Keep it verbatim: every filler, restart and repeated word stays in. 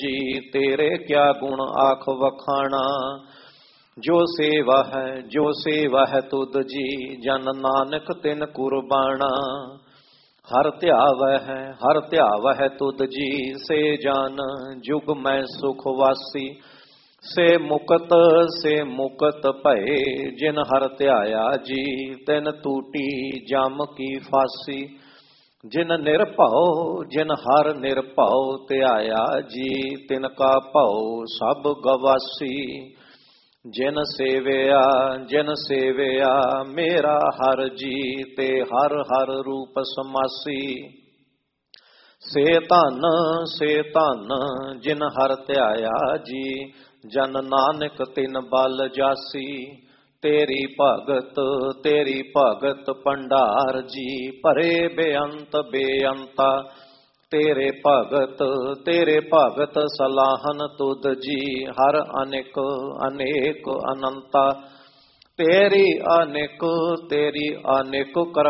जी तेरे क्या गुण आख वखाणा। जो सेवा है जो सेवा है तुद जी जन नानक तिन कुर्बाना। हर ध्यावै है हर ध्यावै है तुद जी से जान जुग मैं सुख वासी। से मुकत से मुकत भये जिन हर ध्याया जी तिन टूटी जम की फांसी। जिन निरभउ जिन हर निरभउ ध्याया जी तिनका भउ सब गवासी। जिन सेवया जिन सेवया मेरा हर जी ते हर हर रूप समासी। से धन से धन जिन हर ध्याया जी जन नानक तिन बल जासी। तेरी भगत तेरी भगत भंडार जी भरे बेअंत बेअंता। तेरे भगत तेरे भगत सलाहन तुद जी हर अनेक अनेक अनंता। तेरी अनेक तेरी अनेक कर